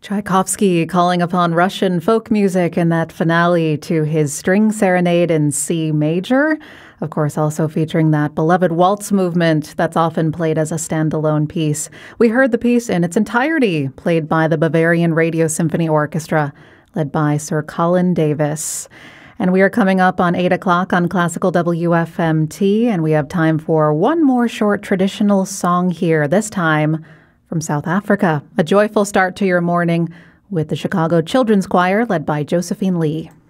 Tchaikovsky calling upon Russian folk music in that finale to his string serenade in C major. Of course, also featuring that beloved waltz movement that's often played as a standalone piece. We heard the piece in its entirety, played by the Bavarian Radio Symphony Orchestra, led by Sir Colin Davis. And we are coming up on 8 o'clock on Classical WFMT, and we have time for one more short traditional song here, this time from South Africa. A joyful start to your morning with the Chicago Children's Choir led by Josephine Lee.